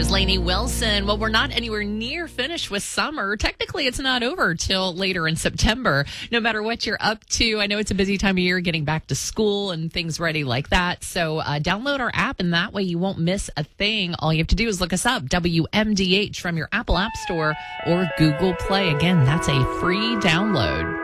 is Lainey Wilson. Well, we're not anywhere near finished with summer. Technically, it's not over till later in September. No matter what you're up to, I know it's a busy time of year getting back to school and things ready like that. So download our app, and that way you won't miss a thing. All you have to do is look us up, WMDH, from your Apple App Store or Google Play. Again, that's a free download.